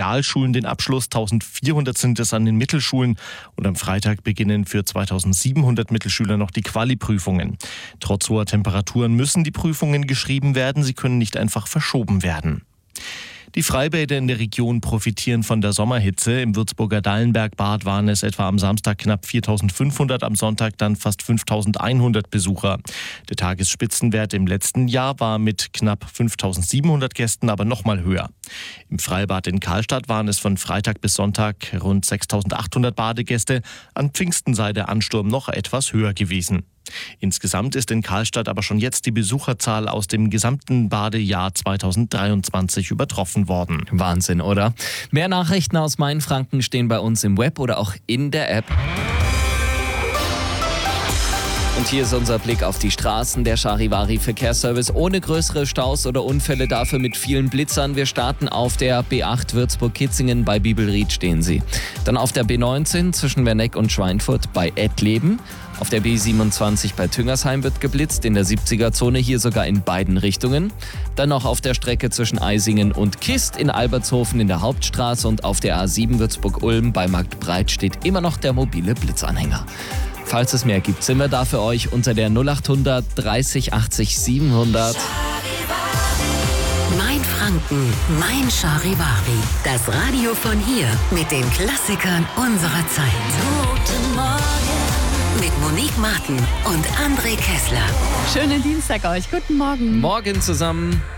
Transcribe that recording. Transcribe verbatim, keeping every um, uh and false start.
Realschulen den Abschluss, eintausendvierhundert sind es an den Mittelschulen und am Freitag beginnen für zweitausendsiebenhundert Mittelschüler noch die Quali-Prüfungen. Trotz hoher Temperaturen müssen die Prüfungen geschrieben werden, sie können nicht einfach verschoben werden. Die Freibäder in der Region profitieren von der Sommerhitze. Im Würzburger Dallenbergbad waren es etwa am Samstag knapp viertausendfünfhundert, am Sonntag dann fast fünftausendeinhundert Besucher. Der Tagesspitzenwert im letzten Jahr war mit knapp fünftausendsiebenhundert Gästen aber noch mal höher. Im Freibad in Karlstadt waren es von Freitag bis Sonntag rund sechstausendachthundert Badegäste. An Pfingsten sei der Ansturm noch etwas höher gewesen. Insgesamt ist in Karlstadt aber schon jetzt die Besucherzahl aus dem gesamten Badejahr zweitausenddreiundzwanzig übertroffen worden. Wahnsinn, oder? Mehr Nachrichten aus Mainfranken stehen bei uns im Web oder auch in der App. Und hier ist unser Blick auf die Straßen. Der Charivari Verkehrsservice ohne größere Staus oder Unfälle, dafür mit vielen Blitzern. Wir starten auf der B acht Würzburg-Kitzingen, bei Bibelried stehen sie. Dann auf der B neunzehn zwischen Werneck und Schweinfurt bei Ettleben. Auf der B siebenundzwanzig bei Tüngersheim wird geblitzt, in der siebziger-Zone, hier sogar in beiden Richtungen. Dann noch auf der Strecke zwischen Eisingen und Kist, in Albertshofen in der Hauptstraße und auf der A sieben Würzburg-Ulm bei Marktbreit steht immer noch der mobile Blitzanhänger. Falls es mehr gibt, sind wir da für euch unter der null achthundert dreißig achtzig siebenhundert. Mainfranken, mein Charivari. Das Radio von hier mit den Klassikern unserer Zeit. Guten Morgen. Mit Monique Martin und André Kessler. Schönen Dienstag euch. Guten Morgen. Morgen zusammen.